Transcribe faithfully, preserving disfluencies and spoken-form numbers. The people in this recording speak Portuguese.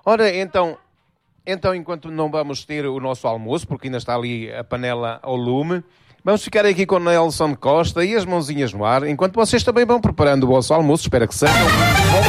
Ora, então, então, enquanto não vamos ter o nosso almoço, porque ainda está ali a panela ao lume, vamos ficar aqui com o Nelson Costa e as mãozinhas no ar, enquanto vocês também vão preparando o vosso almoço, espero que sejam.